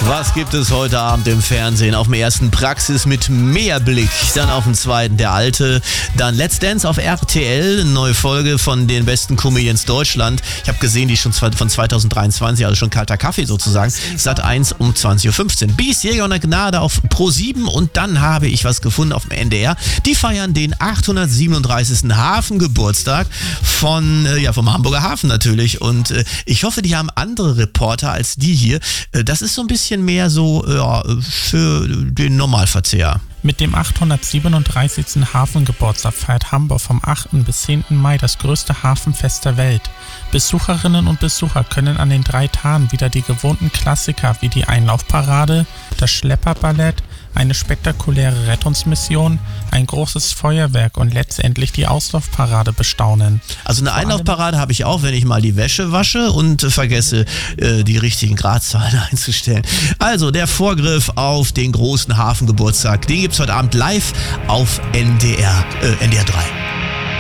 Was gibt es heute Abend im Fernsehen? Auf dem ersten Praxis mit Mehrblick, dann auf dem zweiten Der Alte, dann Let's Dance auf RTL, eine neue Folge von den besten Comedians Deutschland. Ich habe gesehen, die ist schon von 2023, also schon kalter Kaffee sozusagen. Sat.1 um 20.15 Uhr. Bies Jäger und der Gnade auf Pro7 und dann habe ich was gefunden auf dem NDR. Die feiern den 837. Hafengeburtstag vom Hamburger Hafen natürlich und ich hoffe, die haben andere Reporter als die hier. Das ist so ein bisschen mehr so für den Normalverzehr. Mit dem 837. Hafengeburtstag feiert Hamburg vom 8. bis 10. Mai das größte Hafenfest der Welt. Besucherinnen und Besucher können an den 3 Tagen wieder die gewohnten Klassiker wie die Einlaufparade, das Schlepperballett, eine spektakuläre Rettungsmission, ein großes Feuerwerk und letztendlich die Auslaufparade bestaunen. Also eine Einlaufparade habe ich auch, wenn ich mal die Wäsche wasche und vergesse, die richtigen Gradzahlen einzustellen. Also der Vorgriff auf den großen Hafengeburtstag, den gibt's heute Abend live auf NDR 3.